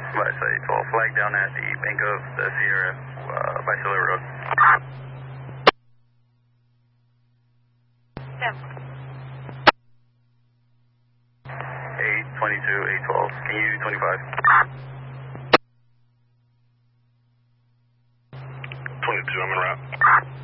By site 12, flag down at the Bank of the Sierra by Siller Road. Sim. 822, 812, can you 25? 22, I'm en route.